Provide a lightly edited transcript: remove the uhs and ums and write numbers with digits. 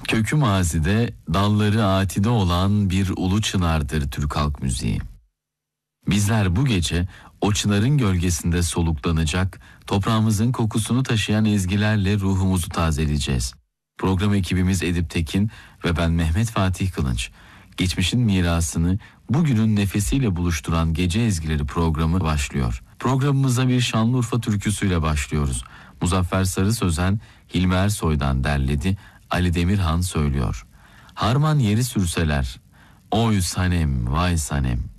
Kökü mazide, dalları atide olan bir ulu çınardır Türk halk müziği. Bizler bu gece o çınarın gölgesinde soluklanacak, toprağımızın kokusunu taşıyan ezgilerle ruhumuzu tazeleyeceğiz. Program ekibimiz Edip Tekin ve ben Mehmet Fatih Kılınç. Geçmişin mirasını bugünün nefesiyle buluşturan Gece Ezgileri programı başlıyor. Programımıza bir Şanlıurfa türküsüyle başlıyoruz. Muzaffer Sarı Sözen, Hilmi Ersoy'dan derledi, Ali Demirhan söylüyor. Harman yeri sürseler, oy Sanem, vay Sanem.